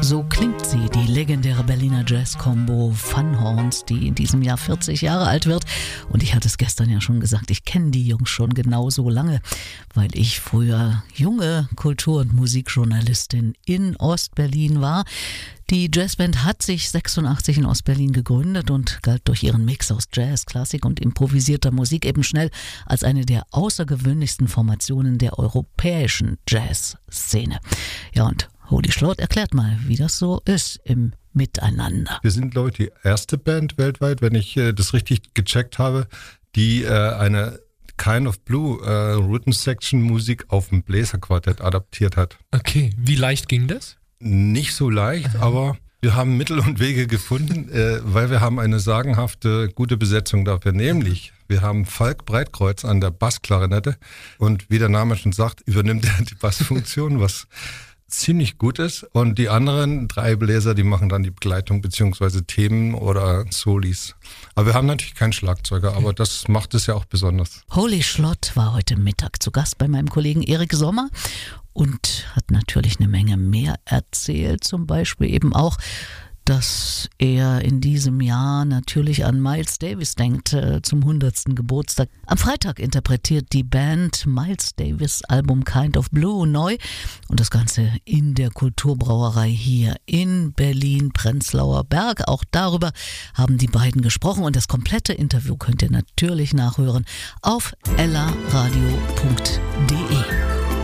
So klingt sie, die legendäre Berliner Jazz-Combo Fun Horns, die in diesem Jahr 40 Jahre alt wird. Und ich hatte es gestern ja schon gesagt, ich kenne die Jungs schon genauso lange, weil ich früher junge Kultur- und Musikjournalistin in Ostberlin war. Die Jazzband hat sich 86 in Ostberlin gegründet und galt durch ihren Mix aus Jazz, Klassik und improvisierter Musik eben schnell als eine der außergewöhnlichsten Formationen der europäischen Jazzszene. Ja, und Holy Schlot erklärt mal, wie das so ist im Miteinander. Wir sind, glaube ich, die erste Band weltweit, wenn ich das richtig gecheckt habe, die eine Kind of Blue Rhythm Section Musik auf dem Bläserquartett adaptiert hat. Okay, wie leicht ging das? Nicht so leicht, aber wir haben Mittel und Wege gefunden, weil wir haben eine sagenhafte, gute Besetzung dafür. Nämlich, wir haben Falk Breitkreuz an der Bassklarinette und wie der Name schon sagt, übernimmt er die Bassfunktion, was ziemlich gut ist. Und die anderen 3 Bläser, die machen dann die Begleitung beziehungsweise Themen oder Solis. Aber wir haben natürlich keinen Schlagzeuger, aber das macht es ja auch besonders. Holy Schlot war heute Mittag zu Gast bei meinem Kollegen Erik Sommer und hat natürlich eine Menge mehr erzählt. Zum Beispiel eben auch, dass er in diesem Jahr natürlich an Miles Davis denkt, zum 100. Geburtstag. Am Freitag interpretiert die Band Miles Davis Album Kind of Blue neu und das Ganze in der Kulturbrauerei hier in Berlin-Prenzlauer Berg. Auch darüber haben die beiden gesprochen und das komplette Interview könnt ihr natürlich nachhören auf ellaradio.de.